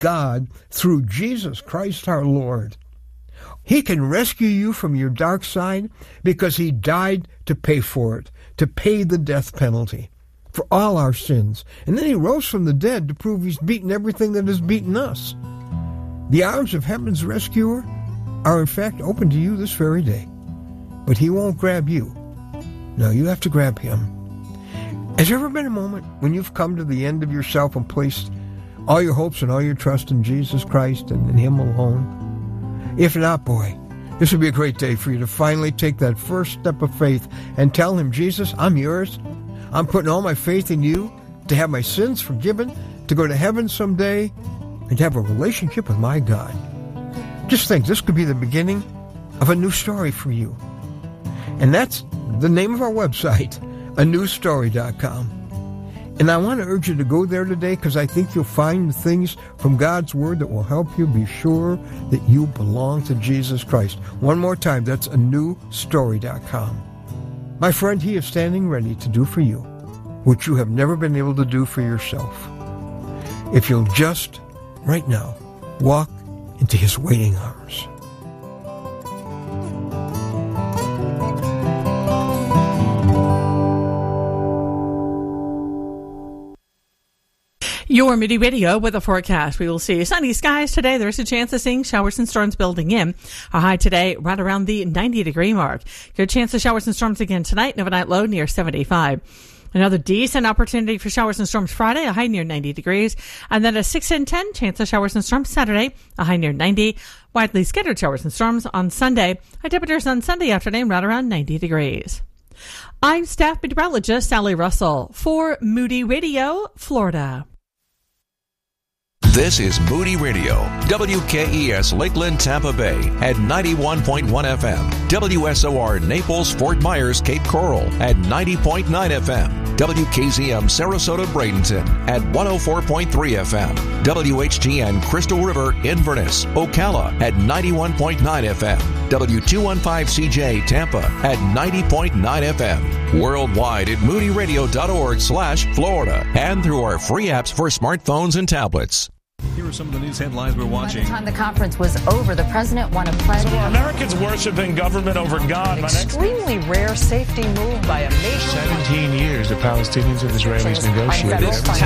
God through Jesus Christ our Lord. He can rescue you from your dark side because he died to pay for it, to pay the death penalty for all our sins. And then he rose from the dead to prove he's beaten everything that has beaten us. The arms of heaven's rescuer are in fact open to you this very day. But he won't grab you. No, you have to grab him. Has there ever been a moment when you've come to the end of yourself and placed all your hopes and all your trust in Jesus Christ and in him alone? If not, boy, this would be a great day for you to finally take that first step of faith and tell him, Jesus, I'm yours. I'm putting all my faith in you to have my sins forgiven, to go to heaven someday, and to have a relationship with my God. Just think, this could be the beginning of a new story for you. And that's the name of our website, anewstory.com. And I want to urge you to go there today because I think you'll find things from God's Word that will help you be sure that you belong to Jesus Christ. One more time, that's anewstory.com. My friend, he is standing ready to do for you what you have never been able to do for yourself. If you'll just, right now, walk into his waiting arms. Your Moody Radio with a forecast. We will see sunny skies today. There's a chance of seeing showers and storms building in. A high today right around the 90-degree mark. Good chance of showers and storms again tonight. An overnight low near 75. Another decent opportunity for showers and storms Friday, a high near 90 degrees. And then a 6 in 10 chance of showers and storms Saturday, a high near 90. Widely scattered showers and storms on Sunday. High temperatures on Sunday afternoon right around 90 degrees. I'm staff meteorologist Sally Russell for Moody Radio, Florida. This is Moody Radio, WKES Lakeland, Tampa Bay at 91.1 FM, WSOR Naples, Fort Myers, Cape Coral at 90.9 FM, WKZM Sarasota, Bradenton at 104.3 FM, WHGN Crystal River, Inverness, Ocala at 91.9 FM, W215CJ Tampa at 90.9 FM, worldwide at moodyradio.org/Florida, and through our free apps for smartphones and tablets. Here are some of the news headlines we're watching. By the time the conference was over, the president won a pledge. So are Americans worshiping government over God? An extremely rare safety move by a nation. 17 years the Palestinians and Israelis negotiated.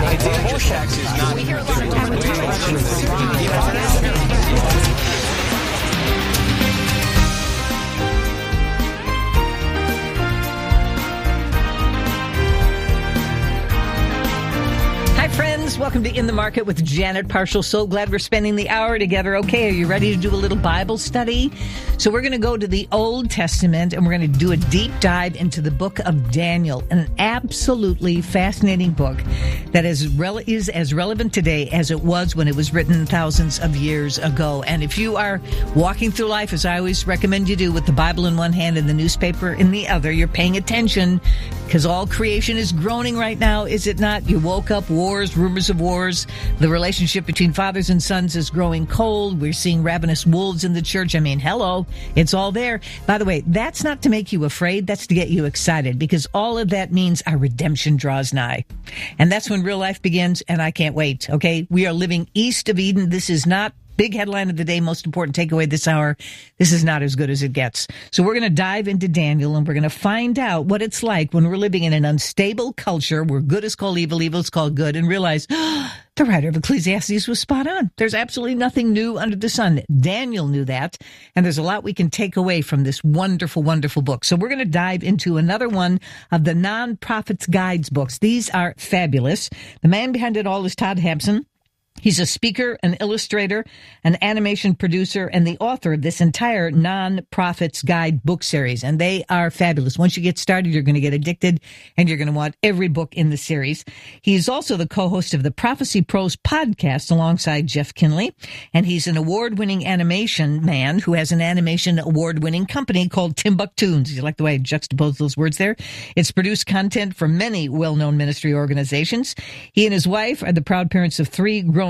Friends, welcome to In the Market with Janet Parshall. So glad we're spending the hour together. Okay, are you ready to do a little Bible study? So we're going to go to the Old Testament and we're going to do a deep dive into the book of Daniel, an absolutely fascinating book that is as relevant today as it was when it was written thousands of years ago. And if you are walking through life, as I always recommend you do, with the Bible in one hand and the newspaper in the other, you're paying attention because all creation is groaning right now, is it not? You woke up, wars, rumors of wars. The relationship between fathers and sons is growing cold. We're seeing ravenous wolves in the church. I mean, hello, it's all there. By the way, that's not to make you afraid. That's to get you excited, because all of that means our redemption draws nigh. And that's when real life begins, and I can't wait, okay? We are living east of Eden. This is not big headline of the day, most important takeaway this hour. This is not as good as it gets. So we're going to dive into Daniel, and we're going to find out what it's like when we're living in an unstable culture where good is called evil, evil is called good, and realize the writer of Ecclesiastes was spot on. There's absolutely nothing new under the sun. Daniel knew that, and there's a lot we can take away from this wonderful, wonderful book. So we're going to dive into another one of the Non-Prophet's Guides books. These are fabulous. The man behind it all is Todd Habson. He's a speaker, an illustrator, an animation producer, and the author of this entire Non-Prophet's Guide book series. And they are fabulous. Once you get started, you're going to get addicted, and you're going to want every book in the series. He's also the co-host of the Prophecy Pros podcast alongside Jeff Kinley. And he's an award-winning animation man who has an animation award-winning company called Timbuktunes. You like the way I juxtapose those words there? It's produced content for many well-known ministry organizations. He and his wife are the proud parents of 3 grown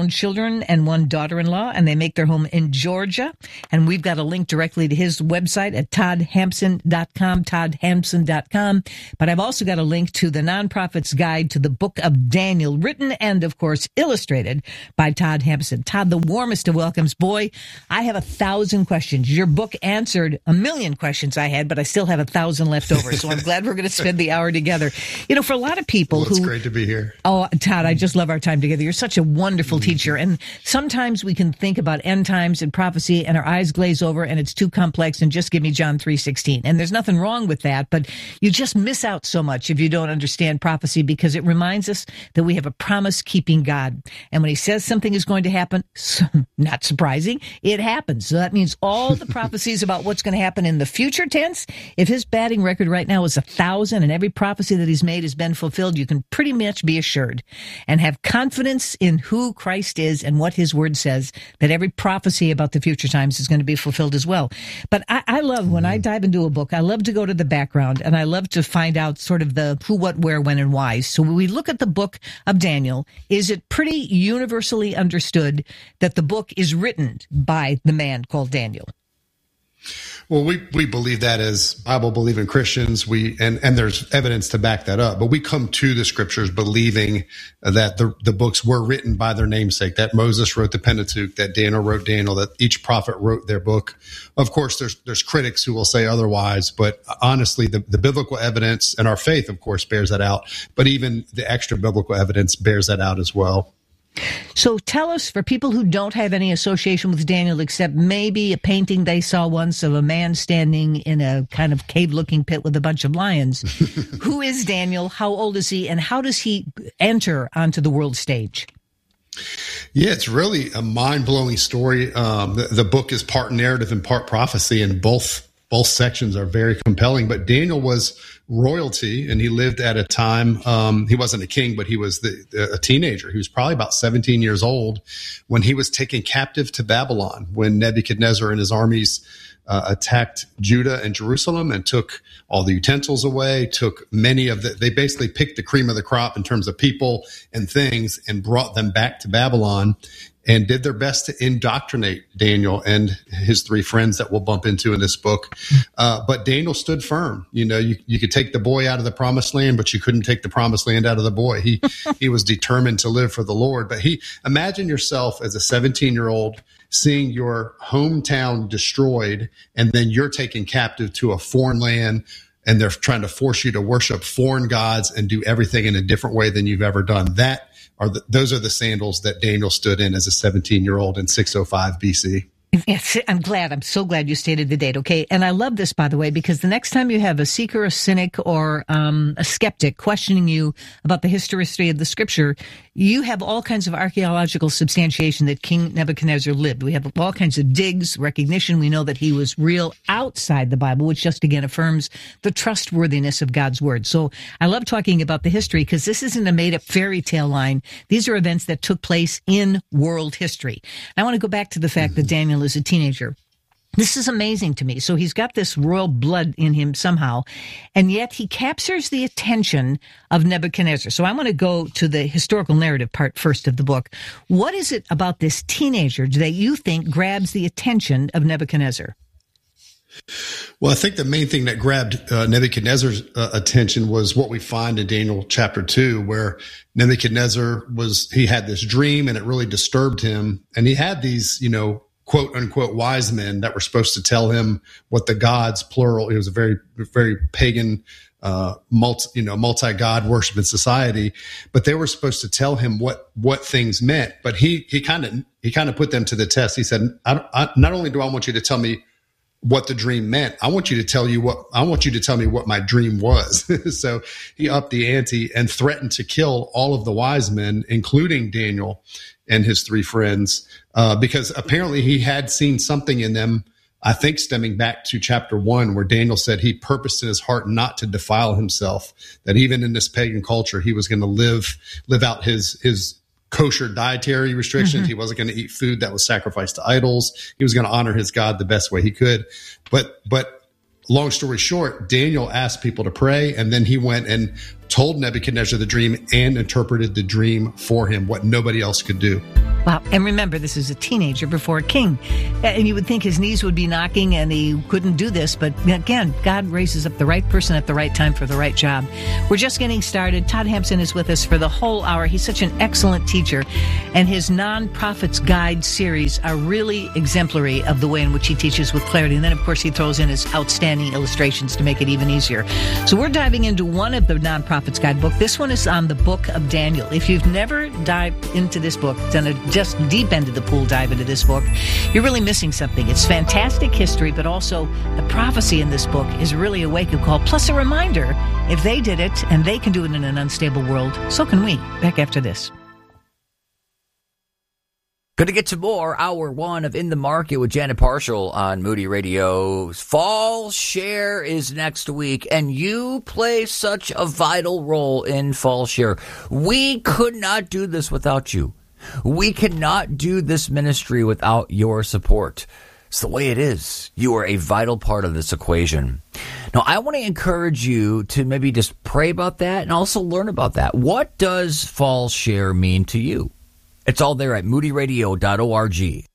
grown children and one daughter-in-law, and they make their home in Georgia. And we've got a link directly to his website at toddhampson.com, toddhampson.com. But I've also got a link to the Nonprofit's Guide to the Book of Daniel, written and, of course, illustrated by Todd Hampson. Todd, the warmest of welcomes. Boy, I have 1,000 questions. Your book answered 1,000,000 questions I had, but I still have 1,000 left over. So I'm glad we're going to spend the hour together. You know, for a lot of people it's great to be here. Oh, Todd, I just love our time together. You're such a wonderful teacher. And sometimes we can think about end times and prophecy and our eyes glaze over and it's too complex and just give me John 3:16. And there's nothing wrong with that, but you just miss out so much if you don't understand prophecy, because it reminds us that we have a promise-keeping God. And when he says something is going to happen, not surprising, it happens. So that means all the prophecies about what's going to happen in the future tense, if his batting record right now is 1,000 and every prophecy that he's made has been fulfilled, you can pretty much be assured and have confidence in who Christ is and what his word says, that every prophecy about the future times is going to be fulfilled as well. But I love, when I dive into a book, I love to go to the background and I love to find out sort of the who, what, where, when, and why. So when we look at the book of Daniel, is it pretty universally understood that the book is written by the man called Daniel? Well, we believe that as Bible-believing Christians. And there's evidence to back that up. But we come to the scriptures believing that the books were written by their namesake, that Moses wrote the Pentateuch, that Daniel wrote Daniel, that each prophet wrote their book. Of course, there's critics who will say otherwise, but honestly, the biblical evidence and our faith, of course, bears that out. But even the extra biblical evidence bears that out as well. So tell us, for people who don't have any association with Daniel except maybe a painting they saw once of a man standing in a kind of cave-looking pit with a bunch of lions, who is Daniel, how old is he, and how does he enter onto the world stage? Yeah, it's really a mind-blowing story. The book is part narrative and part prophecy, and both sections are very compelling. But Daniel was royalty, and he lived at a time, he wasn't a king, but he was a teenager. He was probably about 17 years old when he was taken captive to Babylon, when Nebuchadnezzar and his armies attacked Judah and Jerusalem and took all the utensils away, took they basically picked the cream of the crop in terms of people and things and brought them back to Babylon, and did their best to indoctrinate Daniel and his three friends that we'll bump into in this book. But Daniel stood firm. You know, you could take the boy out of the promised land, but you couldn't take the promised land out of the boy. He was determined to live for the Lord. But imagine yourself as a 17-year-old seeing your hometown destroyed, and then you're taken captive to a foreign land, and they're trying to force you to worship foreign gods and do everything in a different way than you've ever done. Those are the sandals that Daniel stood in as a 17-year-old in 605 BC. Yes, I'm so glad you stated the date. Okay. And I love this, by the way, because the next time you have a seeker, a cynic, or a skeptic questioning you about the history of the scripture, you have all kinds of archaeological substantiation that King Nebuchadnezzar lived. We have all kinds of digs, recognition. We know that he was real outside the Bible, which just again affirms the trustworthiness of God's word. So I love talking about the history because this isn't a made-up fairy tale line. These are events that took place in world history. And I want to go back to the fact that Daniel is a teenager. This is amazing to me. So he's got this royal blood in him somehow, and yet he captures the attention of Nebuchadnezzar. So I want to go to the historical narrative part first of the book. What is it about this teenager that you think grabs the attention of Nebuchadnezzar? Well, I think the main thing that grabbed Nebuchadnezzar's attention was what we find in Daniel chapter 2, where Nebuchadnezzar he had this dream and it really disturbed him. And he had these, quote unquote wise men that were supposed to tell him what the gods, plural, it was a very, very pagan, multi-god worshiping society, but they were supposed to tell him what things meant. But he kind of put them to the test. He said, not only do I want you to tell me what the dream meant, I want you to tell me what my dream was. So he upped the ante and threatened to kill all of the wise men, including Daniel and his three friends, because apparently he had seen something in them, I think stemming back to chapter 1, where Daniel said he purposed in his heart not to defile himself, that even in this pagan culture, he was going to live out his kosher dietary restrictions. Mm-hmm. He wasn't going to eat food that was sacrificed to idols. He was going to honor his God the best way he could. But long story short, Daniel asked people to pray, and then he went and told Nebuchadnezzar the dream and interpreted the dream for him, what nobody else could do. Wow. And remember, this is a teenager before a king. And you would think his knees would be knocking and he couldn't do this. But again, God raises up the right person at the right time for the right job. We're just getting started. Todd Hampson is with us for the whole hour. He's such an excellent teacher. And his Non-Prophet's Guide series are really exemplary of the way in which he teaches with clarity. And then, of course, he throws in his outstanding illustrations to make it even easier. So we're diving into one of the Non-Prophet's Guide book. This one is on the book of Daniel. If you've never dived into this book, done a just deep end of the pool dive into this book, you're really missing something. It's fantastic history, but also the prophecy in this book is really a wake-up call, plus a reminder, if they did it and they can do it in an unstable world, so can we. Back after this. Going to get to more Hour 1 of In the Market with Janet Parshall on Moody Radio. Fall Share is next week, and you play such a vital role in Fall Share. We could not do this without you. We cannot do this ministry without your support. It's the way it is. You are a vital part of this equation. Now, I want to encourage you to maybe just pray about that and also learn about that. What does Fall Share mean to you? It's all there at moodyradio.org.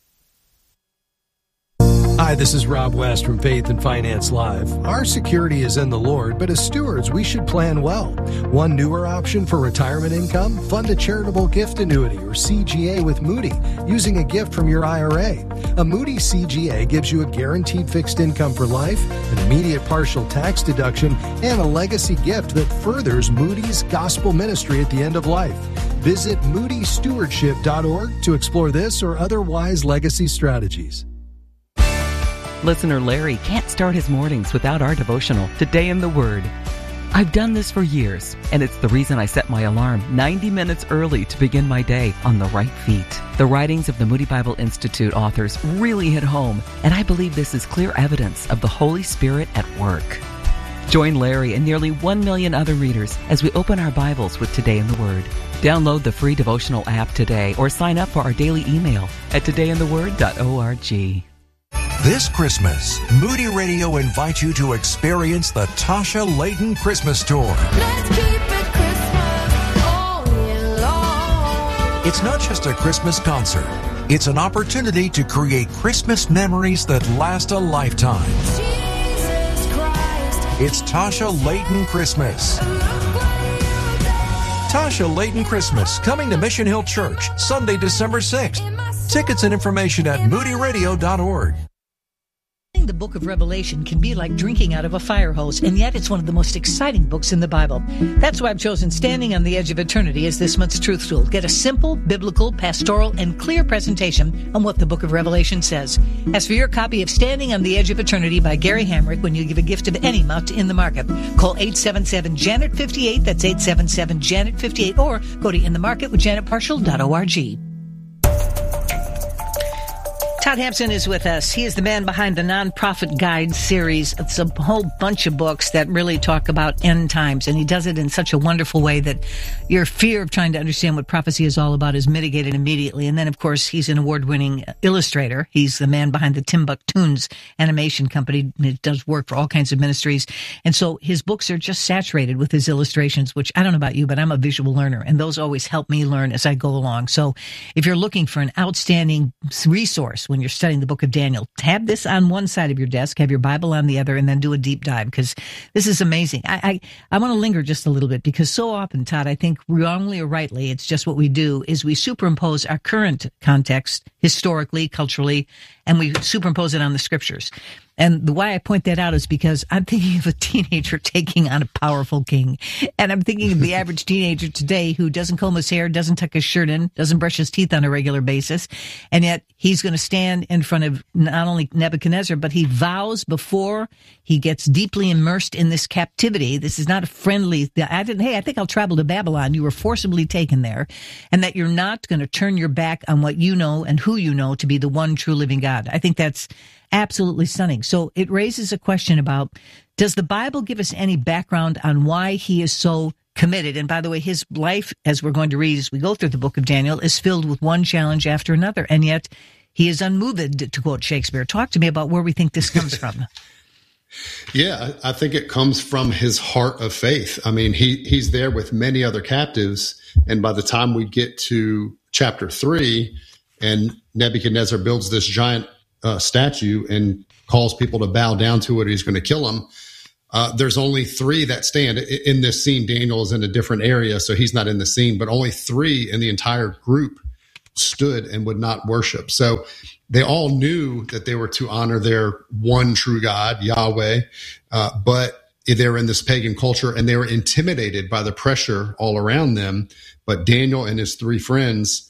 Hi, this is Rob West from Faith and Finance Live. Our security is in the Lord, but as stewards, we should plan well. One newer option for retirement income? Fund a charitable gift annuity or CGA with Moody using a gift from your IRA. A Moody CGA gives you a guaranteed fixed income for life, an immediate partial tax deduction, and a legacy gift that furthers Moody's gospel ministry at the end of life. Visit moodystewardship.org to explore this or other wise legacy strategies. Listener Larry can't start his mornings without our devotional, Today in the Word. I've done this for years, and it's the reason I set my alarm 90 minutes early to begin my day on the right feet. The writings of the Moody Bible Institute authors really hit home, and I believe this is clear evidence of the Holy Spirit at work. Join Larry and nearly 1 million other readers as we open our Bibles with Today in the Word. Download the free devotional app today or sign up for our daily email at todayintheword.org. This Christmas, Moody Radio invites you to experience the Tasha Layton Christmas Tour. Let's keep it Christmas all year long. It's not just a Christmas concert. It's an opportunity to create Christmas memories that last a lifetime. Jesus Christ. It's Tasha Layton Christmas. Tasha Layton Christmas, coming to Mission Hill Church, Sunday, December 6th. Tickets and information at moodyradio.org. The book of Revelation can be like drinking out of a fire hose, and yet it's one of the most exciting books in the Bible. That's why I've chosen Standing on the Edge of Eternity as this month's truth tool. Get a simple, biblical, pastoral, and clear presentation on what the book of Revelation says. As for your copy of Standing on the Edge of Eternity by Gary Hamrick, when you give a gift of any amount to In the Market, call 877-JANET-58, that's 877-JANET-58, or go to inthemarketwithjanetparshall.org. Todd Hampson is with us. He is the man behind the Non-Prophet Guide series. It's a whole bunch of books that really talk about end times, and he does it in such a wonderful way that your fear of trying to understand what prophecy is all about is mitigated immediately. And then, of course, he's an award-winning illustrator. He's the man behind the Timbuktunes animation company. He does work for all kinds of ministries. And so his books are just saturated with his illustrations, which I don't know about you, but I'm a visual learner, and those always help me learn as I go along. So if you're looking for an outstanding resource when you're studying the book of Daniel, have this on one side of your desk, have your Bible on the other, and then do a deep dive, because this is amazing. I want to linger just a little bit, because so often, Todd, I think wrongly or rightly, it's just what we do, is we superimpose our current context historically, culturally, and we superimpose it on the scriptures. And the why I point that out is because I'm thinking of a teenager taking on a powerful king. And I'm thinking of the average teenager today who doesn't comb his hair, doesn't tuck his shirt in, doesn't brush his teeth on a regular basis. And yet he's going to stand in front of not only Nebuchadnezzar, but he vows before he gets deeply immersed in this captivity. This is not a friendly, I think I'll travel to Babylon. You were forcibly taken there. And that you're not going to turn your back on what you know and who you know to be the one true living God. I think that's absolutely stunning. So it raises a question about, does the Bible give us any background on why he is so committed? And by the way, his life, as we're going to read as we go through the book of Daniel, is filled with one challenge after another. And yet he is unmoved, to quote Shakespeare. Talk to me about where we think this comes from. Yeah, I think it comes from his heart of faith. I mean, he's there with many other captives. And by the time we get to chapter 3, and Nebuchadnezzar builds this giant statue and calls people to bow down to it, he's going to kill them. There's only 3 that stand. In this scene, Daniel is in a different area, so he's not in the scene, but only 3 in the entire group stood and would not worship. So they all knew that they were to honor their one true God, Yahweh, but they were in this pagan culture and they were intimidated by the pressure all around them. But Daniel and his 3 friends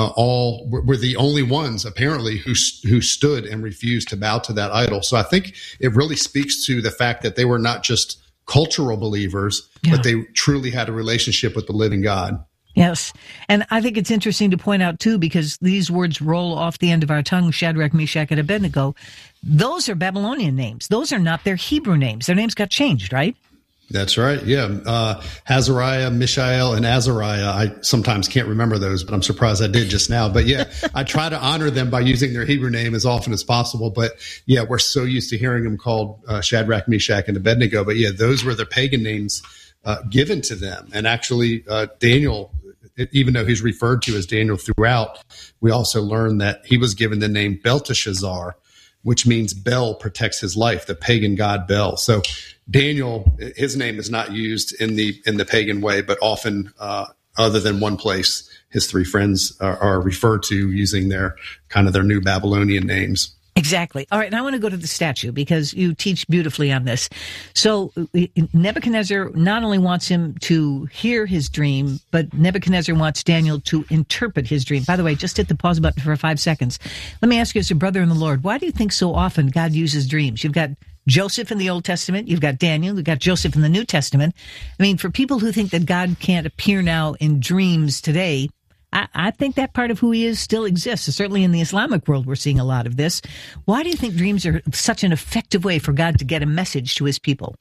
all were the only ones, apparently, who stood and refused to bow to that idol. So I think it really speaks to the fact that they were not just cultural believers, but they truly had a relationship with the living God. Yes. And I think it's interesting to point out, too, because these words roll off the end of our tongue, Shadrach, Meshach, and Abednego. Those are Babylonian names. Those are not their Hebrew names. Their names got changed, right? That's right. Yeah. Azariah, Mishael, and Azariah. I sometimes can't remember those, but I'm surprised I did just now. But yeah, I try to honor them by using their Hebrew name as often as possible. But yeah, we're so used to hearing them called Shadrach, Meshach, and Abednego. But yeah, those were the pagan names given to them. And actually, Daniel, even though he's referred to as Daniel throughout, we also learn that he was given the name Belteshazzar, which means Bel protects his life, the pagan god Bel. So Daniel, his name is not used in the pagan way, but often, other than one place, his 3 friends are referred to using their new Babylonian names. Exactly. All right. And I want to go to the statue because you teach beautifully on this. So Nebuchadnezzar not only wants him to hear his dream, but Nebuchadnezzar wants Daniel to interpret his dream. By the way, just hit the pause button for 5 seconds. Let me ask you as a brother in the Lord, why do you think so often God uses dreams? You've got Joseph in the Old Testament. You've got Daniel. You've got Joseph in the New Testament. I mean, for people who think that God can't appear now in dreams today, I think that part of who he is still exists. Certainly in the Islamic world, we're seeing a lot of this. Why do you think dreams are such an effective way for God to get a message to his people?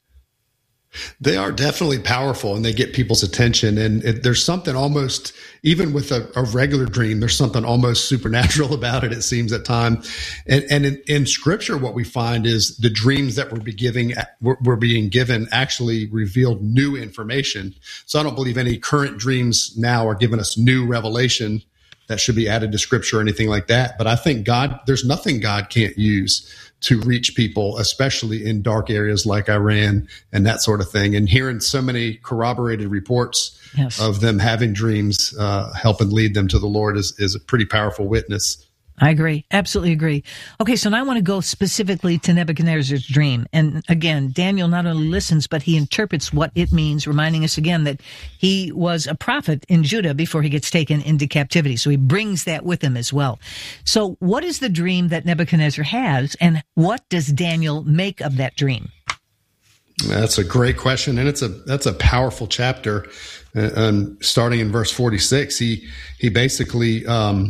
They are definitely powerful and they get people's attention. And there's something almost, even with a regular dream, there's something almost supernatural about it, it seems at times. And in scripture, what we find is the dreams that were being given actually revealed new information. So I don't believe any current dreams now are giving us new revelation that should be added to scripture or anything like that. But I think there's nothing God can't use to reach people, especially in dark areas like Iran and that sort of thing. And hearing so many corroborated reports of them having dreams, helping lead them to the Lord is a pretty powerful witness. I agree. Absolutely agree. Okay, so now I want to go specifically to Nebuchadnezzar's dream. And again, Daniel not only listens, but he interprets what it means, reminding us again that he was a prophet in Judah before he gets taken into captivity. So he brings that with him as well. So what is the dream that Nebuchadnezzar has, and what does Daniel make of that dream? That's a great question, and that's a powerful chapter. Starting in verse 46, he basically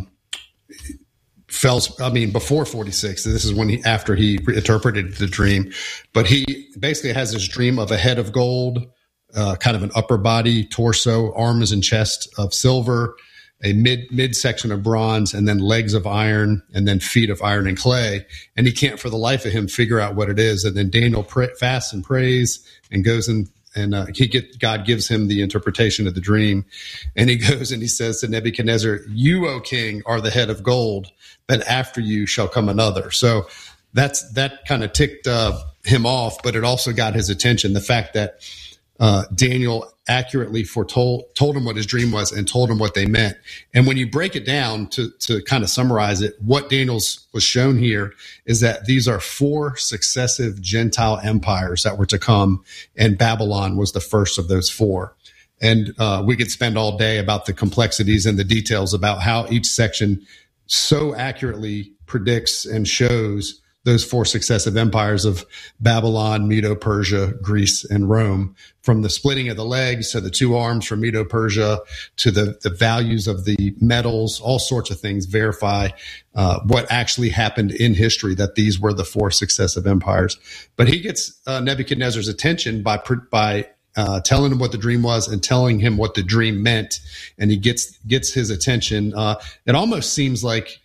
before 46, this is after he interpreted the dream, but he basically has this dream of a head of gold, kind of an upper body, torso, arms and chest of silver, a midsection of bronze, and then legs of iron, and then feet of iron and clay. And he can't for the life of him figure out what it is. And then Daniel fasts and prays and goes and God gives him the interpretation of the dream. And he goes and he says to Nebuchadnezzar, "You, O king, are the head of gold, but after you shall come another." So that kind of ticked him off, but it also got his attention. The fact that Daniel accurately told him what his dream was and told him what they meant. And when you break it down to kind of summarize it, what Daniel's was shown here is that these are 4 successive Gentile empires that were to come, and Babylon was the first of those 4. And we could spend all day about the complexities and the details about how each section so accurately predicts and shows those 4 successive empires of Babylon, Medo-Persia, Greece, and Rome, from the splitting of the legs to the 2 arms from Medo-Persia to the values of the metals, all sorts of things verify what actually happened in history, that these were the 4 successive empires. But he gets Nebuchadnezzar's attention by telling him what the dream was and telling him what the dream meant, and he gets his attention. It almost seems like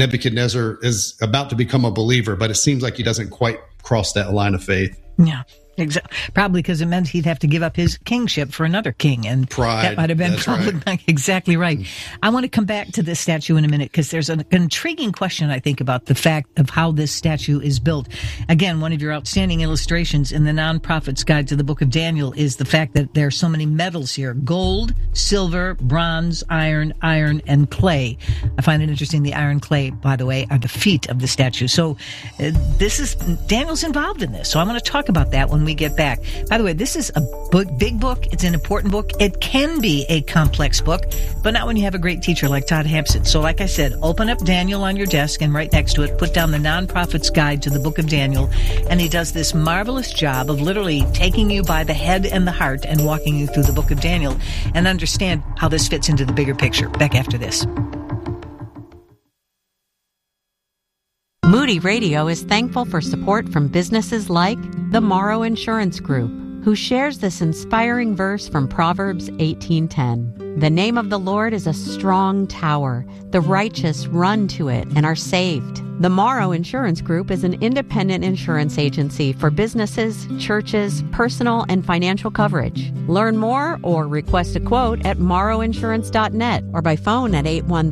Nebuchadnezzar is about to become a believer, but it seems like he doesn't quite cross that line of faith. Yeah. Exactly. Probably because it meant he'd have to give up his kingship for another king, and Pride. that might have been exactly right. I want to come back to this statue in a minute because there's an intriguing question, I think, about the fact of how this statue is built. Again, one of your outstanding illustrations in the Non-Prophet's Guide to the Book of Daniel is the fact that there are so many metals here: gold, silver, bronze, iron, and clay. I find it interesting. The iron clay, by the way, are the feet of the statue. So Daniel's involved in this. So I want to talk about that when we get back. By the way, this is a big book. It's an important book. It can be a complex book, but not when you have a great teacher like Todd Hampson. So like I said, open up Daniel on your desk, and right next to it, put down the Non-Prophet's Guide to the Book of Daniel. And he does this marvelous job of literally taking you by the head and the heart and walking you through the Book of Daniel and understand how this fits into the bigger picture. Back after this. Moody Radio is thankful for support from businesses like the Morrow Insurance Group, who shares this inspiring verse from Proverbs 18:10. The name of the Lord is a strong tower. The righteous run to it and are saved. The Morrow Insurance Group is an independent insurance agency for businesses, churches, personal and financial coverage. Learn more or request a quote at morrowinsurance.net or by phone at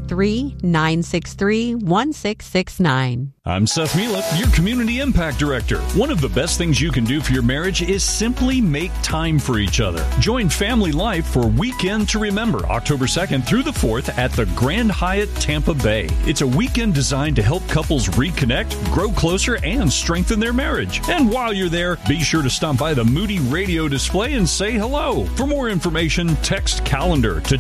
813-963-1669. I'm Seth Mielip, your Community Impact Director. One of the best things you can do for your marriage is simply make time for each other. Join Family Life for Weekend to Remember, October 2nd through the 4th at the Grand Hyatt Tampa Bay. It's a weekend designed to help couples reconnect, grow closer, and strengthen their marriage. And while you're there, be sure to stop by the Moody Radio display and say hello. For more information, text calendar to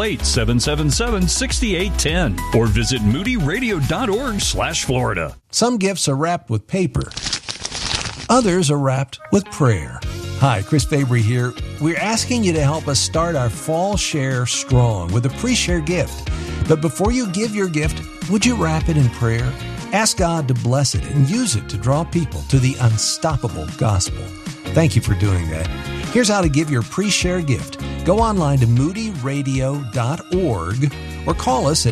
888-777-6810 or visit moodyradio.org/Florida. Some gifts are wrapped with paper. Others are wrapped with prayer. Hi, Chris Fabry here. We're asking you to help us start our fall share strong with a pre-share gift. But before you give your gift, would you wrap it in prayer? Ask God to bless it and use it to draw people to the unstoppable gospel. Thank you for doing that. Here's how to give your pre-share gift. Go online to moodyradio.org or call us at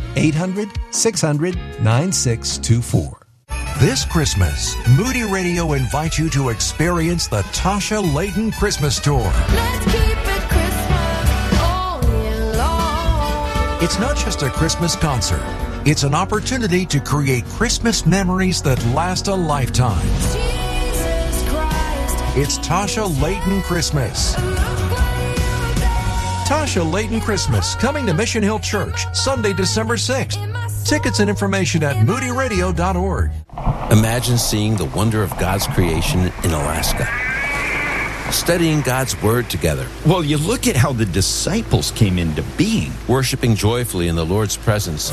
800-600-9624. This Christmas, Moody Radio invites you to experience the Tasha Layton Christmas Tour. Let's keep it Christmas all year long. It's not just a Christmas concert. It's an opportunity to create Christmas memories that last a lifetime. Jesus Christ. It's Tasha Layton Christmas. Tasha Layton Christmas, coming to Mission Hill Church, Sunday, December 6th. Tickets and information at moodyradio.org. Imagine seeing the wonder of God's creation in Alaska. Studying God's Word together. Well, you look at how the disciples came into being. Worshiping joyfully in the Lord's presence.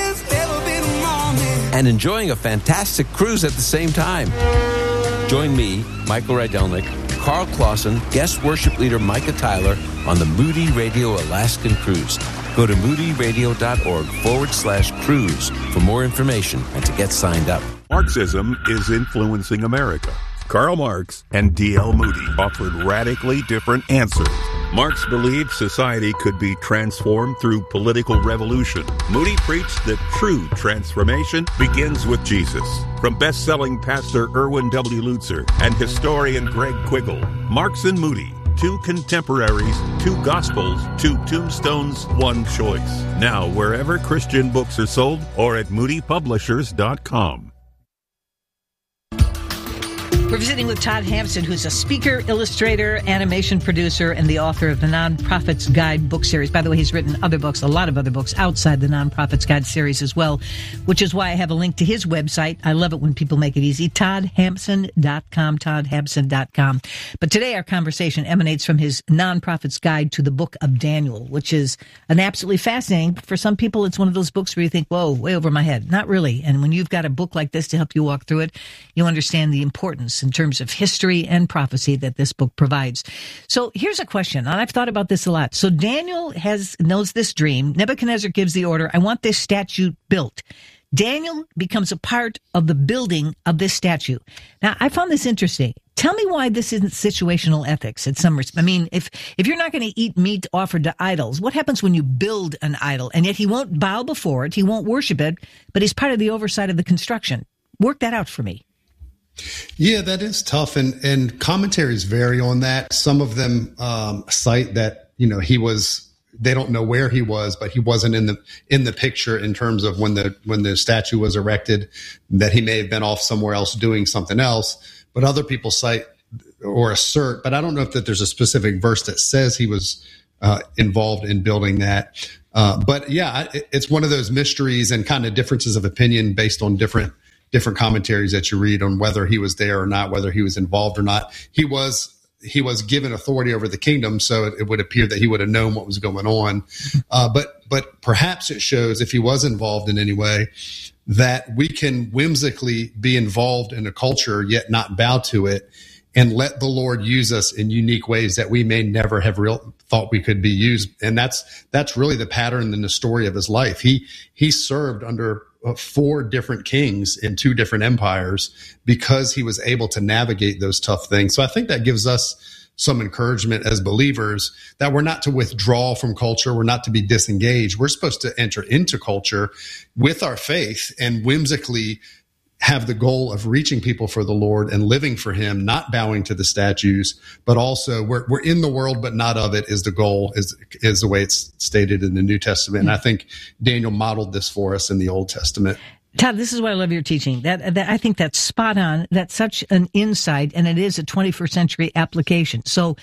And enjoying a fantastic cruise at the same time. Join me, Michael Rydelnik, Carl Clausen, guest worship leader Micah Tyler on the Moody Radio Alaskan Cruise. Go to moodyradio.org/cruise for more information and to get signed up. Marxism is influencing America. Karl Marx and D.L. Moody offered radically different answers. Marx believed society could be transformed through political revolution. Moody preached that true transformation begins with Jesus. From best-selling pastor Erwin W. Lutzer and historian Greg Quiggle, Marx and Moody, two contemporaries, two gospels, two tombstones, one choice. Now, wherever Christian books are sold or at moodypublishers.com. We're visiting with Todd Hampson, who's a speaker, illustrator, animation producer, and the author of the Non-Prophet's Guide book series. By the way, he's written other books, a lot of other books outside the Non-Prophet's Guide series as well, which is why I have a link to his website. I love it when people make it easy. ToddHampson.com, ToddHampson.com. But today our conversation emanates from his Non-Prophet's Guide to the Book of Daniel, which is an absolutely fascinating. For some people, it's one of those books where you think, whoa, way over my head. Not really. And when you've got a book like this to help you walk through it, you understand the importance in terms of history and prophecy that this book provides. So here's a question, and I've thought about this a lot. So Daniel knows this dream. Nebuchadnezzar gives the order, I want this statue built. Daniel becomes a part of the building of this statue. Now, I found this interesting. Tell me why this isn't situational ethics at some respect. I mean, if you're not going to eat meat offered to idols, what happens when you build an idol? And yet he won't bow before it, he won't worship it, but he's part of the oversight of the construction. Work that out for me. Yeah, that is tough, and commentaries vary on that. Some of them cite that they don't know where he was, but he wasn't in the picture in terms of when the statue was erected, that he may have been off somewhere else doing something else. But other people cite or assert, but I don't know if that there's a specific verse that says he was involved in building that. But yeah, it's one of those mysteries and kind of differences of opinion based on different commentaries that you read on whether he was there or not, whether he was involved or not. He was given authority over the kingdom, so it would appear that he would have known what was going on. But perhaps it shows, if he was involved in any way, that we can whimsically be involved in a culture yet not bow to it, and let the Lord use us in unique ways that we may never have thought we could be used. And that's really the pattern in the story of his life. He served under 4 different kings in 2 different empires because he was able to navigate those tough things. So I think that gives us some encouragement as believers that we're not to withdraw from culture. We're not to be disengaged. We're supposed to enter into culture with our faith and whimsically have the goal of reaching people for the Lord and living for him, not bowing to the statues, but also we're in the world, but not of it is the goal, is the way it's stated in the New Testament. And I think Daniel modeled this for us in the Old Testament. Todd, this is why I love your teaching. That I think that's spot on. That's such an insight, and it is a 21st century application. So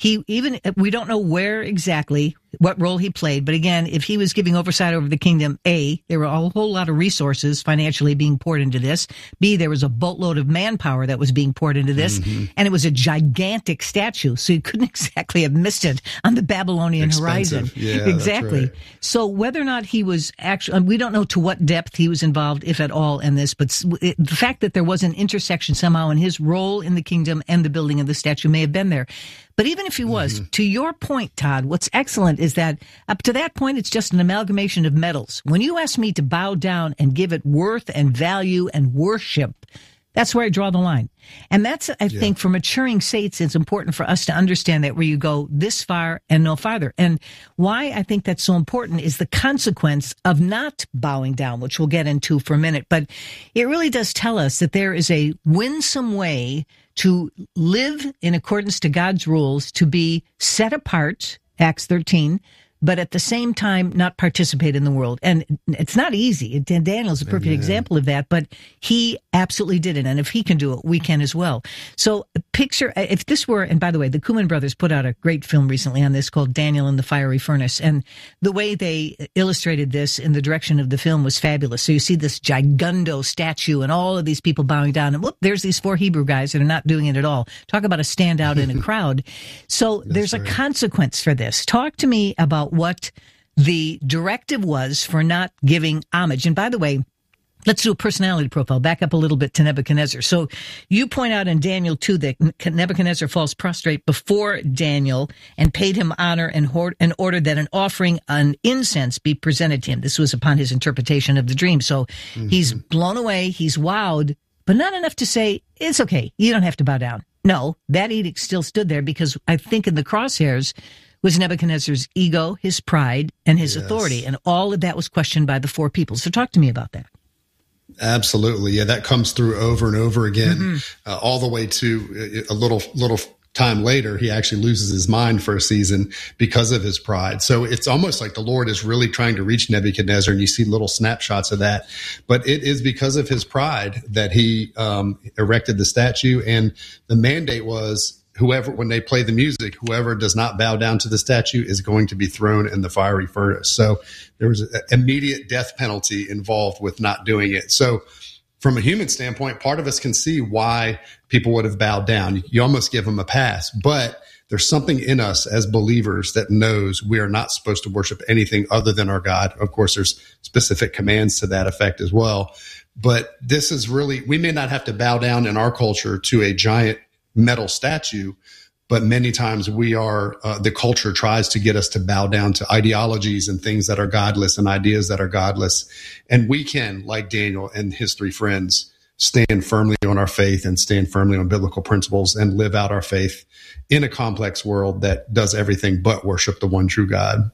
we don't know where exactly, what role he played, but again, if he was giving oversight over the kingdom, A, there were a whole lot of resources financially being poured into this. B, there was a boatload of manpower that was being poured into this, and it was a gigantic statue, so you couldn't exactly have missed it on the Babylonian horizon. Yeah, exactly. That's right. So whether or not he was actually, we don't know to what depth he was involved, if at all, in this, but the fact that there was an intersection somehow in his role in the kingdom and the building of the statue may have been there. But even if he was, to your point, Todd, what's excellent is that up to that point, it's just an amalgamation of metals. When you ask me to bow down and give it worth and value and worship, that's where I draw the line. And that's, I think, for maturing saints, it's important for us to understand that where you go this far and no farther. And why I think that's so important is the consequence of not bowing down, which we'll get into for a minute. But it really does tell us that there is a winsome way to live in accordance to God's rules, to be set apart, Acts 13, but at the same time not participate in the world. And it's not easy. Daniel's a perfect example of that, but he absolutely did it. And if he can do it, we can as well. So picture, if this were, and by the way, the Koopman brothers put out a great film recently on this called Daniel in the Fiery Furnace. And the way they illustrated this in the direction of the film was fabulous. So you see this gigundo statue and all of these people bowing down, and whoop, there's these 4 Hebrew guys that are not doing it at all. Talk about a standout in a crowd. So there's a consequence for this. Talk to me about what the directive was for not giving homage. And by the way, let's do a personality profile. Back up a little bit to Nebuchadnezzar. So you point out in Daniel 2 that Nebuchadnezzar falls prostrate before Daniel and paid him honor and ordered that an offering on incense be presented to him. This was upon his interpretation of the dream. So he's blown away, he's wowed, but not enough to say, it's okay, you don't have to bow down. No, that edict still stood there because I think in the crosshairs was Nebuchadnezzar's ego, his pride, and his authority. And all of that was questioned by the 4 people. So talk to me about that. Absolutely. Yeah, that comes through over and over again, all the way to a little time later, he actually loses his mind for a season because of his pride. So it's almost like the Lord is really trying to reach Nebuchadnezzar, and you see little snapshots of that. But it is because of his pride that he erected the statue, and the mandate was, when they play the music, whoever does not bow down to the statue is going to be thrown in the fiery furnace. So there was an immediate death penalty involved with not doing it. So from a human standpoint, part of us can see why people would have bowed down. You almost give them a pass, but there's something in us as believers that knows we are not supposed to worship anything other than our God. Of course, there's specific commands to that effect as well. But this is really, we may not have to bow down in our culture to a giant metal statue, but many times we are, the culture tries to get us to bow down to ideologies and things that are godless and ideas that are godless. And we can, like Daniel and his 3 friends, stand firmly on our faith and stand firmly on biblical principles and live out our faith in a complex world that does everything but worship the one true God.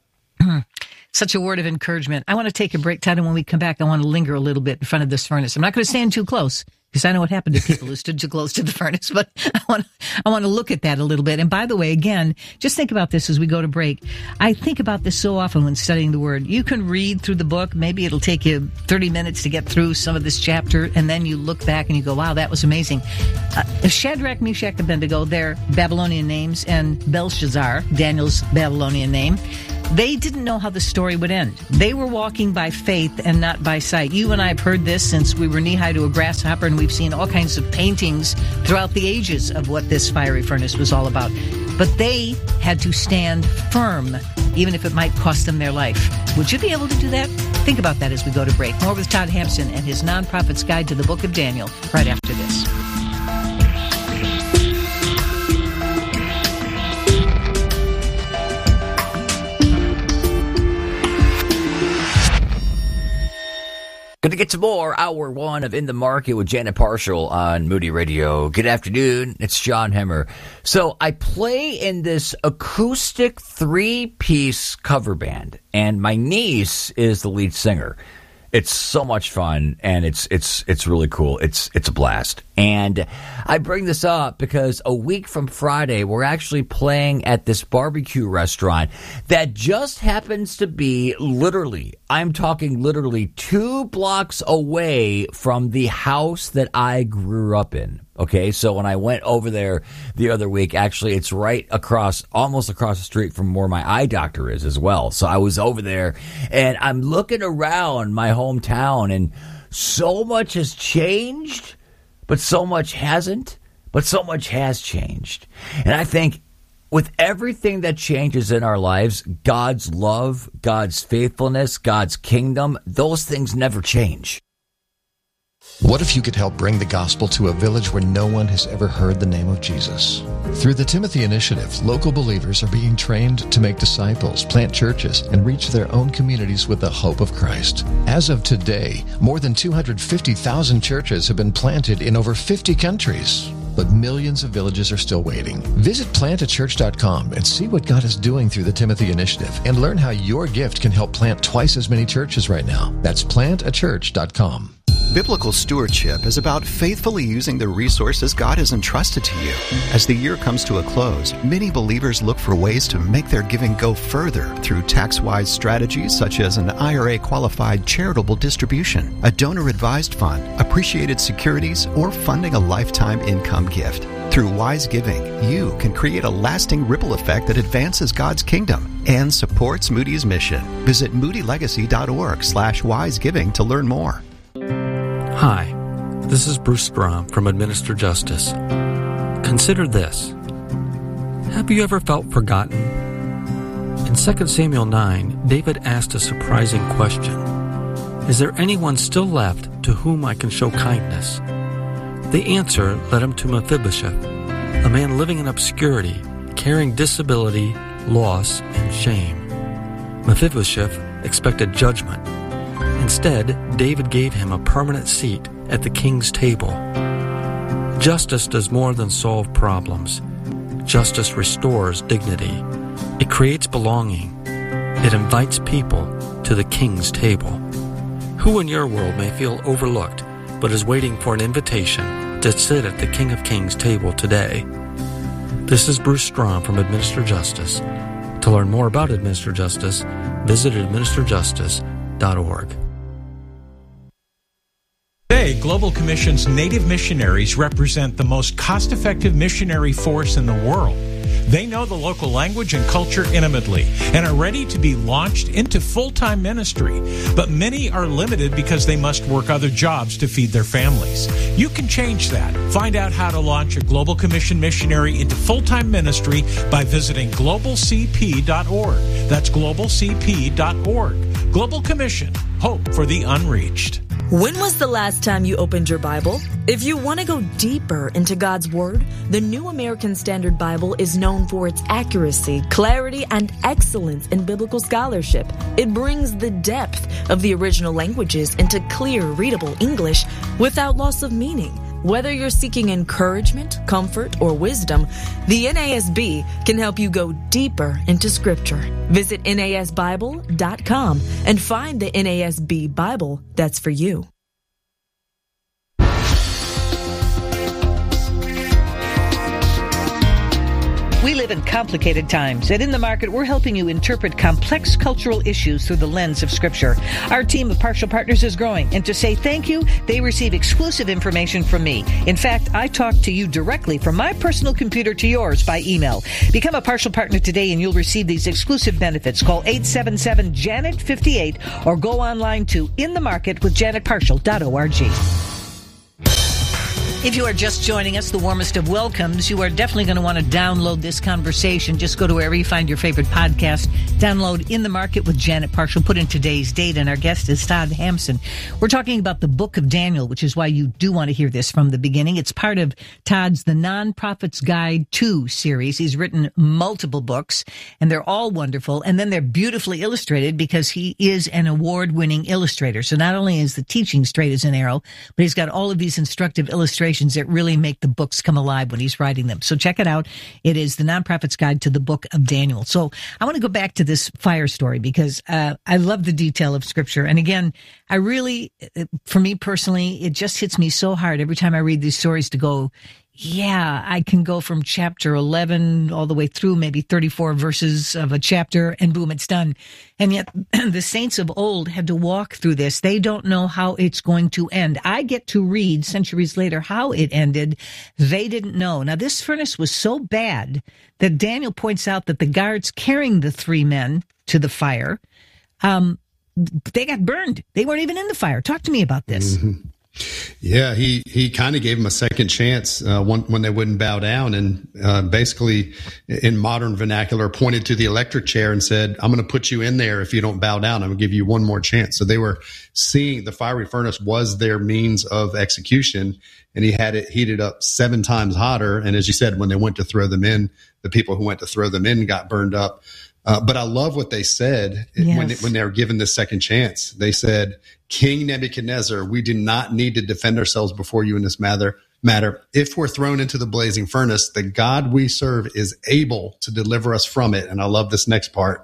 Such a word of encouragement. I want to take a break, Todd, and when we come back, I want to linger a little bit in front of this furnace. I'm not going to stand too close because I know what happened to people who stood too close to the furnace, but I want to look at that a little bit. And by the way, again, just think about this as we go to break. I think about this so often when studying the Word. You can read through the book. Maybe it'll take you 30 minutes to get through some of this chapter, and then you look back and you go, wow, that was amazing. Shadrach, Meshach, and Abednego, their Babylonian names, and Belshazzar, Daniel's Babylonian name, they didn't know how the story would end. They were walking by faith and not by sight. You and I have heard this since we were knee-high to a grasshopper, and we've seen all kinds of paintings throughout the ages of what this fiery furnace was all about. But they had to stand firm, even if it might cost them their life. Would you be able to do that? Think about that as we go to break. More with Todd Hampson and his Nonprofit's Guide to the Book of Daniel right after this. Going to get some more. Hour 1 of In the Market with Janet Parshall on Moody Radio. Good afternoon. It's John Hemmer. So I play in this acoustic 3-piece cover band, and my niece is the lead singer. It's so much fun, and it's really cool. It's a blast. And I bring this up because a week from Friday, we're actually playing at this barbecue restaurant that just happens to be I'm talking literally 2 blocks away from the house that I grew up in. Okay, so when I went over there the other week, actually it's almost across the street from where my eye doctor is as well. So I was over there and I'm looking around my hometown, and so much has changed, but so much hasn't, but so much has changed. And I think with everything that changes in our lives, God's love, God's faithfulness, God's kingdom, those things never change. What if you could help bring the gospel to a village where no one has ever heard the name of Jesus? Through the Timothy Initiative, local believers are being trained to make disciples, plant churches, and reach their own communities with the hope of Christ. As of today, more than 250,000 churches have been planted in over 50 countries. But millions of villages are still waiting. Visit plantachurch.com and see what God is doing through the Timothy Initiative, and learn how your gift can help plant twice as many churches right now. That's plantachurch.com. Biblical stewardship is about faithfully using the resources God has entrusted to you. As the year comes to a close, many believers look for ways to make their giving go further through tax-wise strategies such as an IRA-qualified charitable distribution, a donor-advised fund, appreciated securities, or funding a lifetime income gift. Through wise giving, you can create a lasting ripple effect that advances God's kingdom and supports Moody's mission. Visit moodylegacy.org/wisegiving to learn more. Hi, this is Bruce Strom from Administer Justice. Consider this. Have you ever felt forgotten? In 2 Samuel 9, David asked a surprising question. Is there anyone still left to whom I can show kindness? The answer led him to Mephibosheth, a man living in obscurity, carrying disability, loss, and shame. Mephibosheth expected judgment. Instead, David gave him a permanent seat at the king's table. Justice does more than solve problems. Justice restores dignity. It creates belonging. It invites people to the king's table. Who in your world may feel overlooked, but is waiting for an invitation to sit at the King of Kings table today? This is Bruce Strom from Administer Justice. To learn more about Administer Justice, visit administerjustice.org. Today, Global Commission's Native missionaries represent the most cost-effective missionary force in the world. They know the local language and culture intimately and are ready to be launched into full-time ministry. But many are limited because they must work other jobs to feed their families. You can change that. Find out how to launch a Global Commission missionary into full-time ministry by visiting globalcp.org. That's globalcp.org. Global Commission. Hope for the unreached. When was the last time you opened your Bible? If you want to go deeper into God's Word, the New American Standard Bible is known for its accuracy, clarity, and excellence in biblical scholarship. It brings the depth of the original languages into clear, readable English without loss of meaning. Whether you're seeking encouragement, comfort, or wisdom, the NASB can help you go deeper into Scripture. Visit NASBible.com and find the NASB Bible that's for you. live in complicated times, and in the market, we're helping you interpret complex cultural issues through the lens of Scripture. Our team of partial partners is growing, and to say thank you, they receive exclusive information from me. In fact, I talk to you directly from my personal computer to yours by email. Become a partial partner today, and you'll receive these exclusive benefits. Call 877-JANET-58 or go online to inthemarketwithjanetpartial.org. If you are just joining us, the warmest of welcomes. You are definitely going to want to download this conversation. Just go to wherever you find your favorite podcast. Download In the Market with Janet Parshall. Put in today's date, and our guest is Todd Hampson. We're talking about the Book of Daniel, which is why you do want to hear this from the beginning. It's part of Todd's The Non-Prophet's Guide 2 series. He's written multiple books, and they're all wonderful. And then they're beautifully illustrated because he is an award-winning illustrator. So not only is the teaching straight as an arrow, but he's got all of these instructive illustrations that really make the books come alive when he's writing them. So check it out. It is The Non-Prophet's Guide to the Book of Daniel. So I want to go back to this fire story because I love the detail of Scripture. And again, I really, for me personally, it just hits me so hard every time I read these stories to go, yeah, I can go from chapter 11 all the way through maybe 34 verses of a chapter, and boom, it's done. And yet the saints of old had to walk through this. They don't know how it's going to end. I get to read centuries later how it ended. They didn't know. Now, this furnace was so bad that Daniel points out that the guards carrying the three men to the fire, they got burned. They weren't even in the fire. Talk to me about this. Mm-hmm. Yeah, he kind of gave them a second chance when they wouldn't bow down, and basically, in modern vernacular, pointed to the electric chair and said, "I'm going to put you in there if you don't bow down. I'm going to give you one more chance." So they were seeing the fiery furnace was their means of execution, and he had it heated up 7 times hotter. And as you said, when they went to throw them in, the people who went to throw them in got burned up. But I love what they said when they were given this second chance. They said, "King Nebuchadnezzar, we do not need to defend ourselves before you in this matter. If we're thrown into the blazing furnace, the God we serve is able to deliver us from it." And I love this next part.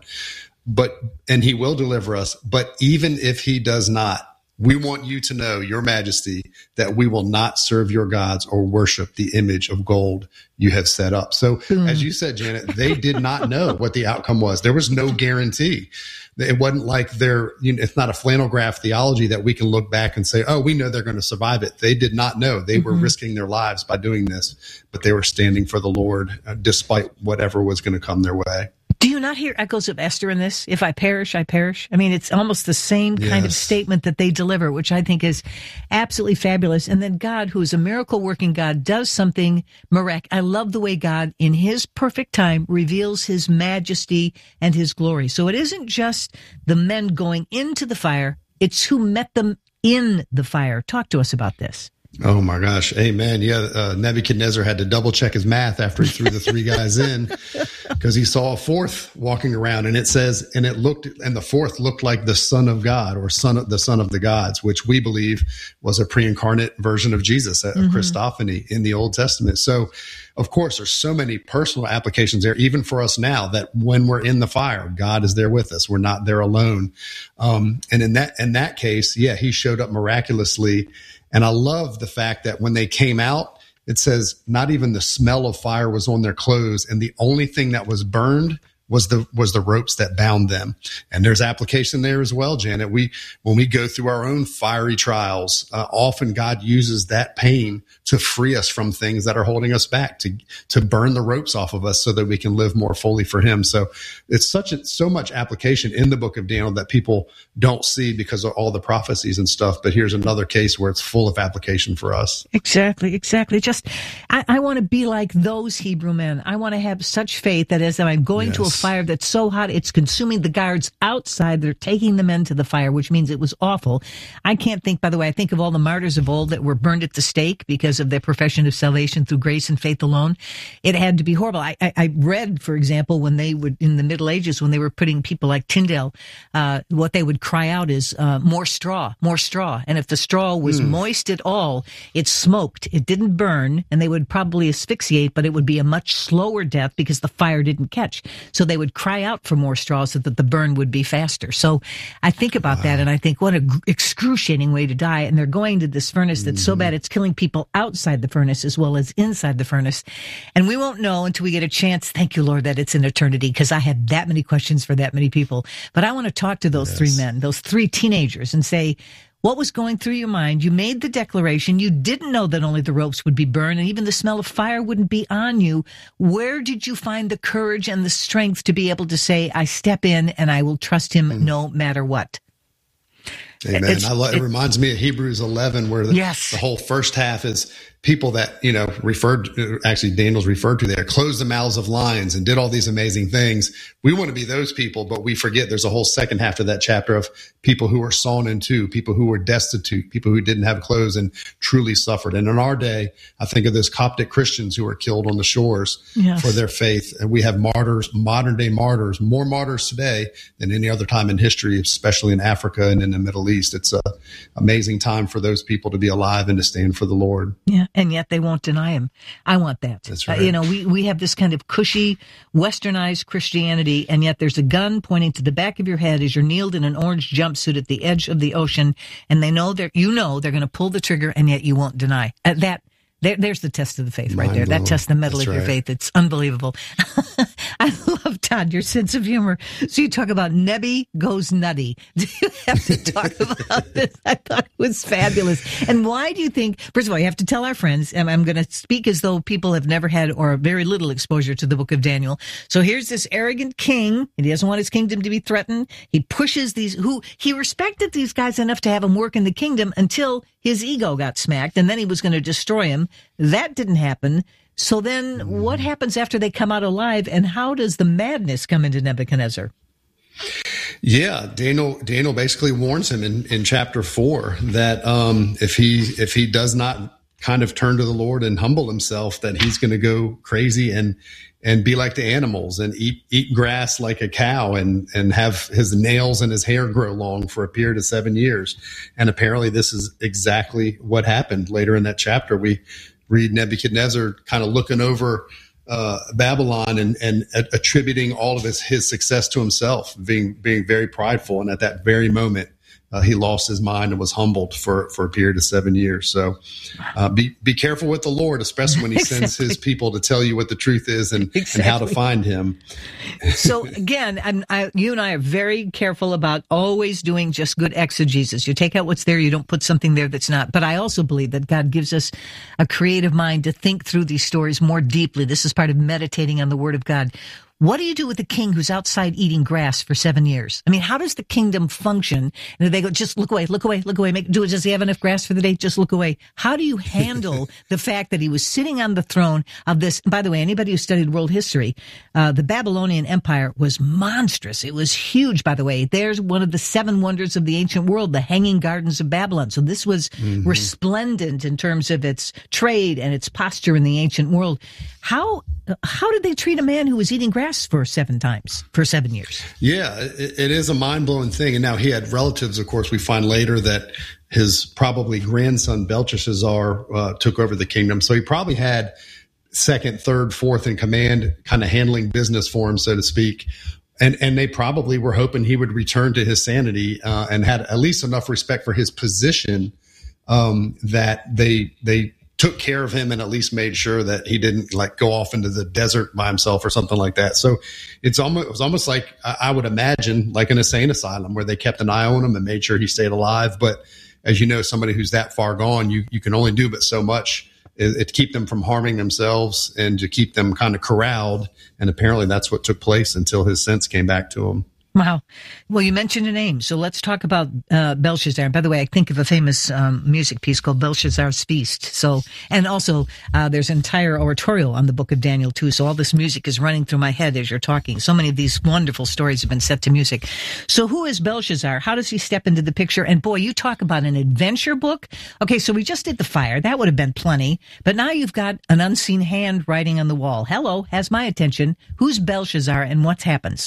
And he will deliver us. But even if he does not, we want you to know, Your Majesty, that we will not serve your gods or worship the image of gold you have set up. So as you said, Janet, they did not know what the outcome was. There was no guarantee. It wasn't like it's not a flannel graph theology that we can look back and say, oh, we know they're going to survive it. They did not know. They were risking their lives by doing this, but they were standing for the Lord despite whatever was going to come their way. Do you not hear echoes of Esther in this? If I perish, I perish. I mean, it's almost the same kind of statement that they deliver, which I think is absolutely fabulous. And then God, who is a miracle working God, does something miraculous. I love the way God, in his perfect time, reveals his majesty and his glory. So it isn't just the men going into the fire. It's who met them in the fire. Talk to us about this. Oh my gosh. Amen. Yeah. Nebuchadnezzar had to double check his math after he threw the 3 guys in because he saw a fourth walking around, and it says, and the fourth looked like the Son of God, or the Son of the gods, which we believe was a pre-incarnate version of Jesus, a Christophany in the Old Testament. So of course, there's so many personal applications there, even for us now, that when we're in the fire, God is there with us. We're not there alone. And in that case, yeah, he showed up miraculously. And I love the fact that when they came out, it says not even the smell of fire was on their clothes, and the only thing that was burned was the ropes that bound them. And there's application there as well, Janet. When we go through our own fiery trials, often God uses that pain to free us from things that are holding us back, to burn the ropes off of us so that we can live more fully for him. So it's so much application in the book of Daniel that people don't see because of all the prophecies and stuff. But here's another case where it's full of application for us. Exactly. Just, I want to be like those Hebrew men. I want to have such faith that as I'm going to a fire that's so hot, it's consuming the guards outside. They're taking the men to the fire, which means it was awful. I can't think, by the way, I think of all the martyrs of old that were burned at the stake because of their profession of salvation through grace and faith alone. It had to be horrible. I read, for example, when they would, in the Middle Ages, when they were putting people like Tyndale, what they would cry out is, more straw. And if the straw was moist at all, it smoked. It didn't burn, and they would probably asphyxiate, but it would be a much slower death because the fire didn't catch. So so they would cry out for more straw so that the burn would be faster. So I think about that, and I think what an excruciating way to die. And they're going to this furnace that's so bad it's killing people outside the furnace as well as inside the furnace. And we won't know until we get a chance. Thank you, Lord, that it's an eternity, because I had that many questions for that many people. But I want to talk to those three men, those three teenagers, and say, what was going through your mind? You made the declaration. You didn't know that only the ropes would be burned and even the smell of fire wouldn't be on you. Where did you find the courage and the strength to be able to say, I step in and I will trust him no matter what? Amen. It reminds me of Hebrews 11, where the whole first half is people that, Daniel's referred to there, closed the mouths of lions and did all these amazing things. We want to be those people, but we forget there's a whole second half to that chapter of people who were sawn in two, people who were destitute, people who didn't have clothes and truly suffered. And in our day, I think of those Coptic Christians who were killed on the shores for their faith. And we have martyrs, modern day martyrs, more martyrs today than any other time in history, especially in Africa and in the Middle East. It's an amazing time for those people to be alive and to stand for the Lord. Yeah. And yet they won't deny him. I want that. That's right. We have this kind of cushy, westernized Christianity, and yet there's a gun pointing to the back of your head as you're kneeled in an orange jumpsuit at the edge of the ocean, and they know they're going to pull the trigger, and yet you won't deny. There's the test of the faith right there. That tests the metal of your faith. It's unbelievable. I love, Todd, your sense of humor. So you talk about Nebby goes nutty. Do you have to talk about this? I thought it was fabulous. And why do you think, first of all, you have to tell our friends, and I'm going to speak as though people have never had or very little exposure to the book of Daniel. So here's this arrogant king, and he doesn't want his kingdom to be threatened. He pushes he respected these guys enough to have them work in the kingdom until his ego got smacked, and then he was going to destroy him. That didn't happen. So then what happens after they come out alive, and how does the madness come into Nebuchadnezzar? Yeah, Daniel basically warns him in chapter 4 that if he does not kind of turn to the Lord and humble himself, that he's going to go crazy and be like the animals and eat grass like a cow and have his nails and his hair grow long for a period of 7 years. And apparently this is exactly what happened. Later in that chapter, we read Nebuchadnezzar kind of looking over Babylon and attributing all of his success to himself, being very prideful. And at that very moment, he lost his mind and was humbled for a period of 7 years. So be careful with the Lord, especially when he sends his people to tell you what the truth is and how to find him. So again, you and I are very careful about always doing just good exegesis. You take out what's there, you don't put something there that's not. But I also believe that God gives us a creative mind to think through these stories more deeply. This is part of meditating on the Word of God. What do you do with a king who's outside eating grass for 7 years? I mean, how does the kingdom function? And they go, just look away. Does he have enough grass for the day? Just look away. How do you handle the fact that he was sitting on the throne of this? By the way, anybody who studied world history, the Babylonian Empire was monstrous. It was huge, by the way. There's one of the 7 wonders of the ancient world, the Hanging Gardens of Babylon. So this was resplendent in terms of its trade and its posture in the ancient world. How did they treat a man who was eating grass for 7 years? Yeah, it is a mind-blowing thing. And now he had relatives, of course. We find later that his probably grandson Belshazzar took over the kingdom. So he probably had second, third, fourth in command, kind of handling business for him, so to speak. And they probably were hoping he would return to his sanity and had at least enough respect for his position that they took care of him and at least made sure that he didn't go off into the desert by himself or something like that. So it was almost like, I would imagine, like an insane asylum where they kept an eye on him and made sure he stayed alive. But as you know, somebody who's that far gone, you can only do but so much to keep them from harming themselves and to keep them kind of corralled. And apparently that's what took place until his sense came back to him. Wow. Well, you mentioned a name, so let's talk about Belshazzar. And by the way, I think of a famous music piece called Belshazzar's Feast. So, and also there's an entire oratorial on the book of Daniel too. So all this music is running through my head as you're talking. So many of these wonderful stories have been set to music. So who is Belshazzar? How does he step into the picture? And boy, you talk about an adventure book. Okay, so we just did the fire. That would have been plenty. But now you've got an unseen hand writing on the wall. Hello, has my attention. Who's Belshazzar and what happens?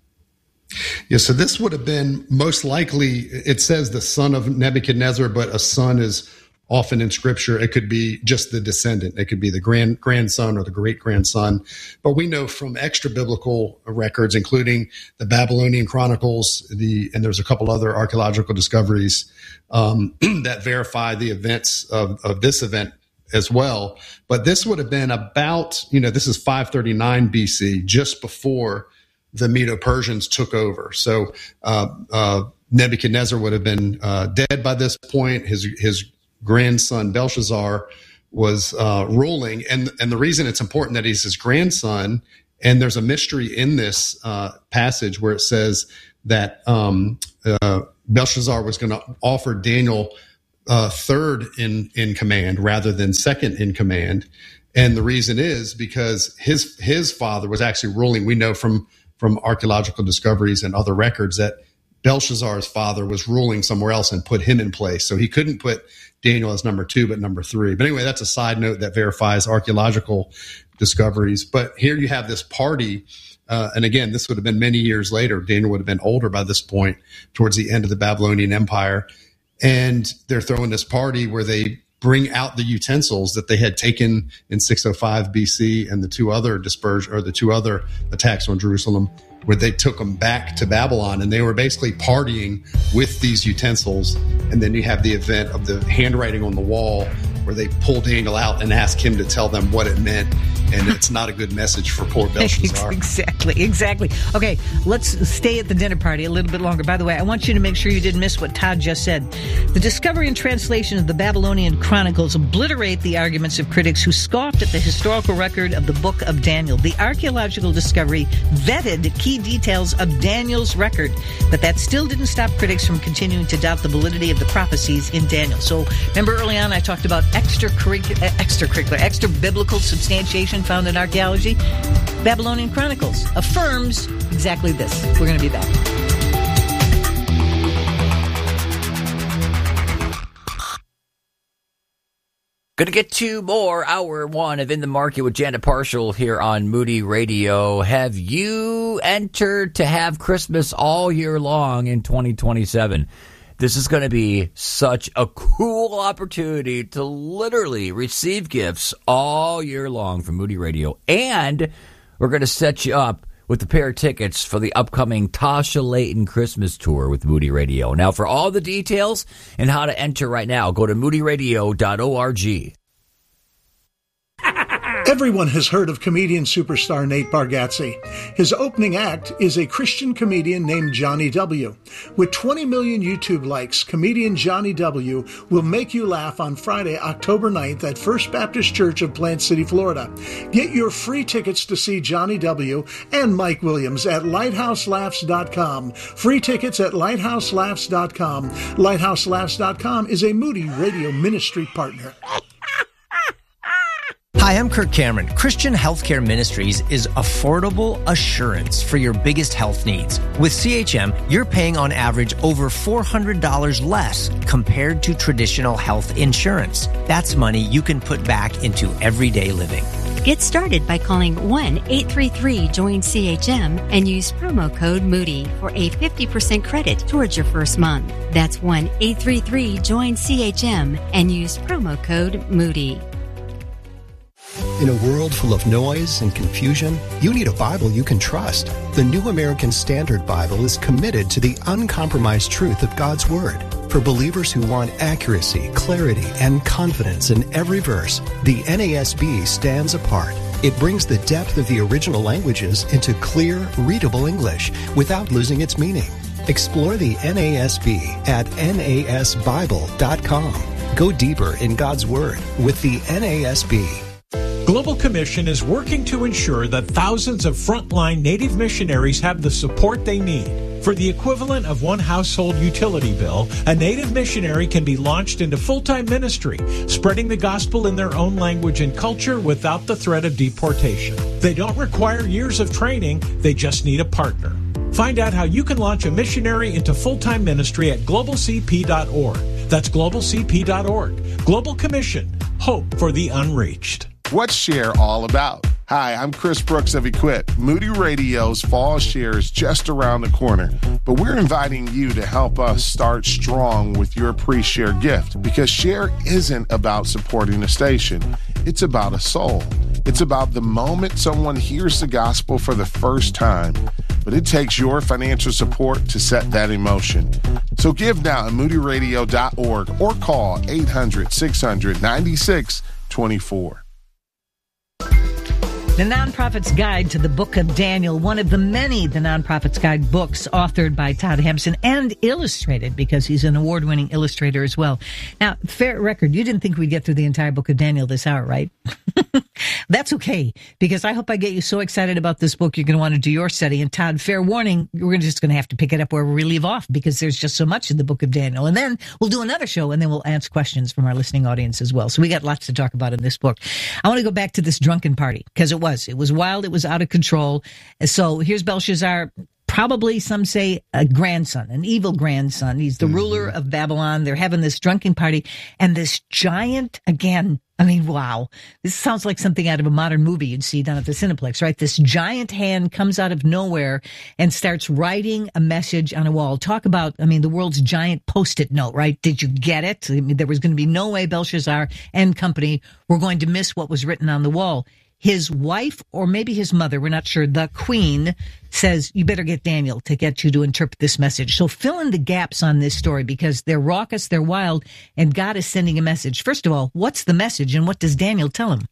Yeah, so this would have been most likely, it says the son of Nebuchadnezzar, but a son is often in Scripture, it could be just the descendant. It could be the grandson or the great-grandson. But we know from extra-biblical records, including the Babylonian Chronicles, and there's a couple other archaeological discoveries that verify the events of this event as well. But this would have been about, this is 539 BC, just before the Medo-Persians took over. So Nebuchadnezzar would have been dead by this point. His grandson Belshazzar was ruling, and the reason it's important that he's his grandson, and there's a mystery in this passage where it says that Belshazzar was going to offer Daniel third in command rather than second in command, and the reason is because his father was actually ruling. We know from archaeological discoveries and other records that Belshazzar's father was ruling somewhere else and put him in place. So he couldn't put Daniel as number 2, but number 3. But anyway, that's a side note that verifies archaeological discoveries. But here you have this party. And again, this would have been many years later. Daniel would have been older by this point, towards the end of the Babylonian Empire. And they're throwing this party where they bring out the utensils that they had taken in 605 BC and the two other attacks on Jerusalem, where they took them back to Babylon, and they were basically partying with these utensils. And then you have the event of the handwriting on the wall where they pull Daniel out and ask him to tell them what it meant. And it's not a good message for poor Belshazzar. Exactly. Okay, let's stay at the dinner party a little bit longer. By the way, I want you to make sure you didn't miss what Todd just said. The discovery and translation of the Babylonian Chronicles obliterate the arguments of critics who scoffed at the historical record of the Book of Daniel. The archaeological discovery vetted key details of Daniel's record, but that still didn't stop critics from continuing to doubt the validity of the prophecies in Daniel. So remember early on I talked about extra biblical substantiation found in archaeology? Babylonian Chronicles affirms exactly this. We're going to be back. Going to get to more Hour 1 of In the Market with Janet Parshall here on Moody Radio. Have you entered to have Christmas all year long in 2027? This is going to be such a cool opportunity to literally receive gifts all year long from Moody Radio. And we're going to set you up with a pair of tickets for the upcoming Tasha Layton Christmas Tour with Moody Radio. Now, for all the details and how to enter right now, go to moodyradio.org. Everyone has heard of comedian superstar Nate Bargatze. His opening act is a Christian comedian named Johnny W. With 20 million YouTube likes, comedian Johnny W. will make you laugh on Friday, October 9th at First Baptist Church of Plant City, Florida. Get your free tickets to see Johnny W. and Mike Williams at lighthouselaughs.com. Free tickets at lighthouselaughs.com. Lighthouselaughs.com is a Moody Radio ministry partner. Hi, I'm Kirk Cameron. Christian Healthcare Ministries is affordable assurance for your biggest health needs. With CHM, you're paying on average over $400 less compared to traditional health insurance. That's money you can put back into everyday living. Get started by calling 1-833-JOIN-CHM and use promo code Moody for a 50% credit towards your first month. That's 1-833-JOIN-CHM and use promo code Moody. In a world full of noise and confusion, you need a Bible you can trust. The New American Standard Bible is committed to the uncompromised truth of God's Word. For believers who want accuracy, clarity, and confidence in every verse, the NASB stands apart. It brings the depth of the original languages into clear, readable English without losing its meaning. Explore the NASB at nasbible.com. Go deeper in God's Word with the NASB. Global Commission is working to ensure that thousands of frontline Native missionaries have the support they need. For the equivalent of one household utility bill, a Native missionary can be launched into full-time ministry, spreading the gospel in their own language and culture without the threat of deportation. They don't require years of training, they just need a partner. Find out how you can launch a missionary into full-time ministry at globalcp.org. That's globalcp.org. Global Commission. Hope for the unreached. What's SHARE all about? Hi, I'm Chris Brooks of Equip. Moody Radio's fall share is just around the corner, but we're inviting you to help us start strong with your pre-share gift, because share isn't about supporting a station. It's about a soul. It's about the moment someone hears the gospel for the first time, but it takes your financial support to set that in motion. So give now at moodyradio.org or call 800-600-9624. The Nonprofit's Guide to the Book of Daniel, one of the many The Nonprofit's Guide books authored by Todd Hampson and illustrated, because he's an award-winning illustrator as well. Now, fair record, you didn't think we'd get through the entire book of Daniel this hour, right? That's okay, because I hope I get you so excited about this book you're going to want to do your study. And Todd, fair warning, we're just going to have to pick it up where we leave off, because there's just so much in the book of Daniel. And then we'll do another show, and then we'll answer questions from our listening audience as well. So we got lots to talk about in this book. I want to go back to this drunken party, because it was wild, it was out of control. So here's Belshazzar, probably some say a grandson, an evil grandson. He's the ruler of Babylon. They're having this drunken party, and this giant, again, I mean, wow. This sounds like something out of a modern movie you'd see down at the Cineplex, right? This giant hand comes out of nowhere and starts writing a message on a wall. Talk about, I mean, the world's giant Post-it note, right? Did you get it? I mean, there was going to be no way Belshazzar and company were going to miss what was written on the wall. His wife, or maybe his mother, we're not sure, the queen, says, you better get Daniel to get you to interpret this message. So fill in the gaps on this story, because they're raucous, they're wild, and God is sending a message. First of all, what's the message, and what does Daniel tell him?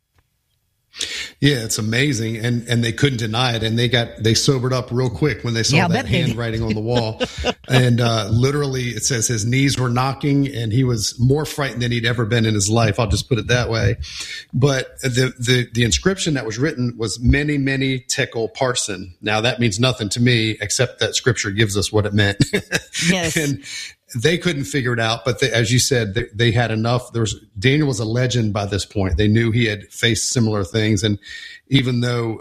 Yeah, it's amazing. And they couldn't deny it. And they sobered up real quick when they saw that handwriting on the wall. And literally it says his knees were knocking and he was more frightened than he'd ever been in his life. I'll just put it that way. But the inscription that was written was many, many tekel parsin. Now that means nothing to me, except that scripture gives us what it meant. Yes. And they couldn't figure it out, but as you said, they had enough. Daniel was a legend by this point. They knew he had faced similar things. And even though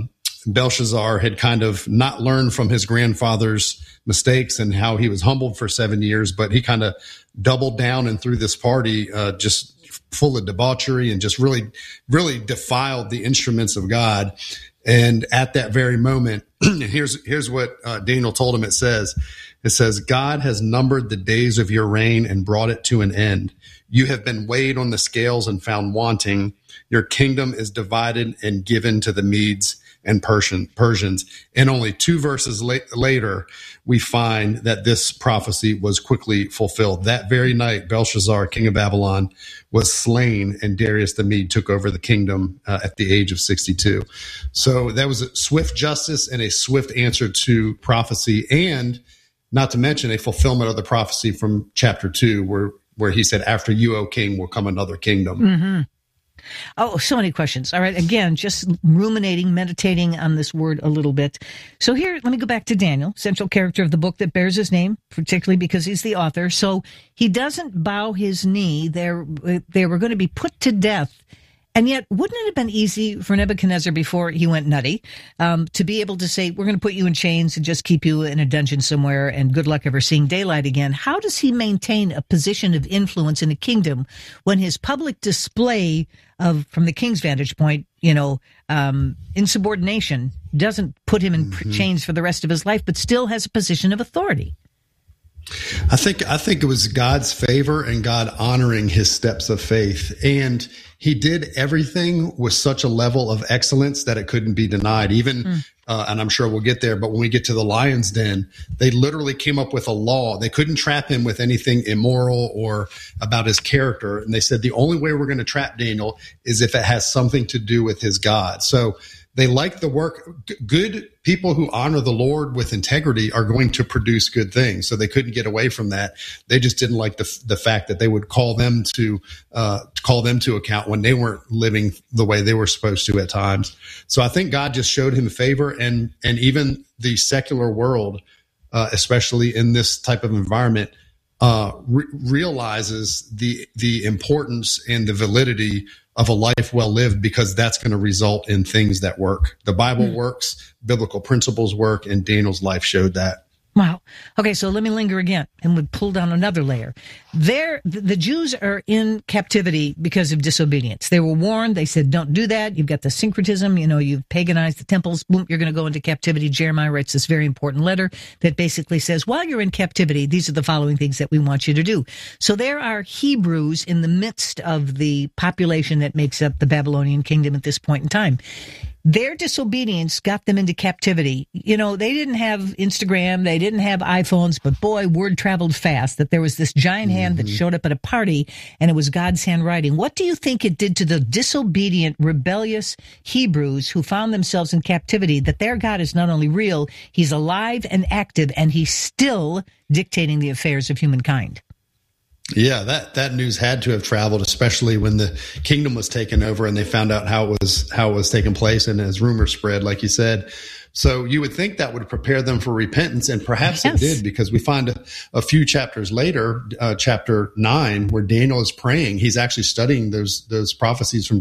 Belshazzar had kind of not learned from his grandfather's mistakes and how he was humbled for 7 years, but he kind of doubled down and threw this party just full of debauchery and just really, really defiled the instruments of God. And at that very moment, here's what Daniel told him. It says, God has numbered the days of your reign and brought it to an end. You have been weighed on the scales and found wanting. Your kingdom is divided and given to the Medes and Persians. And only 2 verses later, we find that this prophecy was quickly fulfilled. That very night, Belshazzar, king of Babylon, was slain, and Darius the Mede took over the kingdom at the age of 62. So that was a swift justice and a swift answer to prophecy, and not to mention a fulfillment of the prophecy from chapter 2, where he said, after you, O king, will come another kingdom. Mm-hmm. Oh, so many questions. All right. Again, just ruminating, meditating on this word a little bit. So here, let me go back to Daniel, central character of the book that bears his name, particularly because he's the author. So he doesn't bow his knee. They were going to be put to death. And yet, wouldn't it have been easy for Nebuchadnezzar before he went nutty to be able to say, we're going to put you in chains and just keep you in a dungeon somewhere and good luck ever seeing daylight again? How does he maintain a position of influence in a kingdom when his public display of, from the king's vantage point, insubordination doesn't put him in chains for the rest of his life, but still has a position of authority? I think it was God's favor and God honoring his steps of faith. And he did everything with such a level of excellence that it couldn't be denied. Even, and I'm sure we'll get there, but when we get to the lion's den, they literally came up with a law. They couldn't trap him with anything immoral or about his character. And they said, the only way we're going to trap Daniel is if it has something to do with his God. So they like the work. Good people who honor the Lord with integrity are going to produce good things. So they couldn't get away from that. They just didn't like the fact that they would call them to account when they weren't living the way they were supposed to at times. So I think God just showed him favor, and even the secular world, especially in this type of environment, realizes the importance and the validity of a life well lived, because that's going to result in things that work. The Bible works, biblical principles work, and Daniel's life showed that. Wow. Okay, so let me linger again and we'll pull down another layer. The Jews are in captivity because of disobedience. They were warned. They said, don't do that. You've got the syncretism. You've paganized the temples. Boom, you're going to go into captivity. Jeremiah writes this very important letter that basically says, while you're in captivity, these are the following things that we want you to do. So there are Hebrews in the midst of the population that makes up the Babylonian kingdom at this point in time. Their disobedience got them into captivity. They didn't have Instagram. They didn't have iPhones, but boy, word traveled fast that there was this giant hand that showed up at a party and it was God's handwriting. What do you think it did to the disobedient, rebellious Hebrews who found themselves in captivity, that their God is not only real, he's alive and active, and he's still dictating the affairs of humankind? Yeah, that news had to have traveled, especially when the kingdom was taken over and they found out how it was taking place, and as rumors spread, like you said. So you would think that would prepare them for repentance, and perhaps it did, because we find a few chapters later, chapter 9, where Daniel is praying. He's actually studying those prophecies from